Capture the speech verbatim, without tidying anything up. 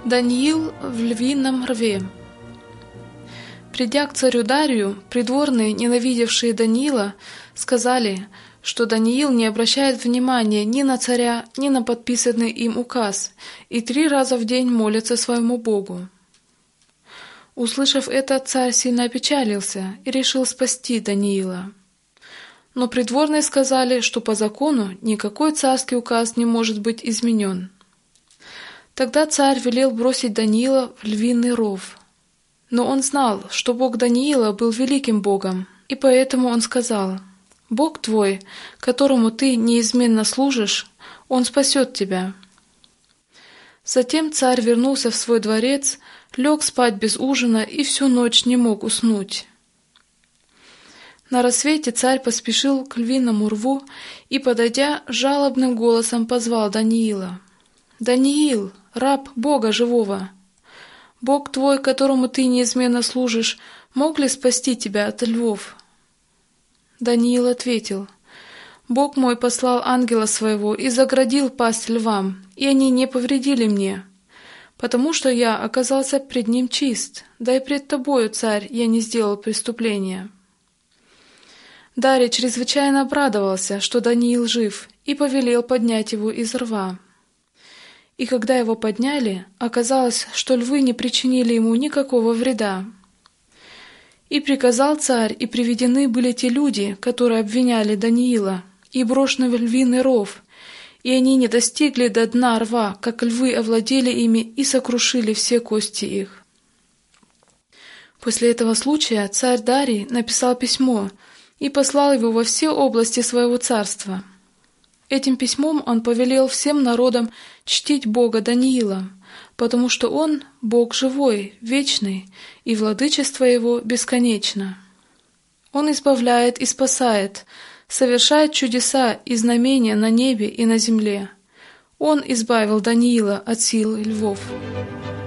Даниил в львином рве. Придя к царю Дарию, придворные, ненавидевшие Даниила, сказали, что Даниил не обращает внимания ни на царя, ни на подписанный им указ, и три раза в день молится своему Богу. Услышав это, царь сильно опечалился и решил спасти Даниила. Но придворные сказали, что по закону никакой царский указ не может быть изменен. Тогда царь велел бросить Даниила в львиный ров. Но он знал, что Бог Даниила был великим Богом, и поэтому он сказал: «Бог твой, которому ты неизменно служишь, он спасет тебя». Затем царь вернулся в свой дворец, лег спать без ужина и всю ночь не мог уснуть. На рассвете царь поспешил к львиному рву и, подойдя, жалобным голосом позвал Даниила: «Даниил, раб Бога живого! Бог твой, которому ты неизменно служишь, мог ли спасти тебя от львов?» Даниил ответил: «Бог мой послал ангела своего и заградил пасть львам, и они не повредили мне, потому что я оказался пред ним чист, да и пред тобою, царь, я не сделал преступления». Дарий чрезвычайно обрадовался, что Даниил жив, и повелел поднять его из рва. И когда его подняли, оказалось, что львы не причинили ему никакого вреда. И приказал царь, и приведены были те люди, которые обвиняли Даниила, и брошены в львиный ров, и они не достигли до дна рва, как львы овладели ими и сокрушили все кости их. После этого случая царь Дарий написал письмо и послал его во все области своего царства. Этим письмом он повелел всем народам чтить Бога Даниила, потому что он — Бог живой, вечный, и владычество его бесконечно. Он избавляет и спасает, совершает чудеса и знамения на небе и на земле. Он избавил Даниила от сил львов.